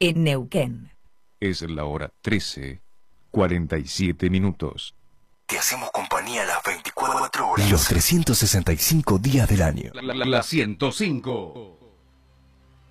en Neuquén. Es la hora 13:47. Te hacemos compañía las 24 horas. Los 365 días del año. La 105.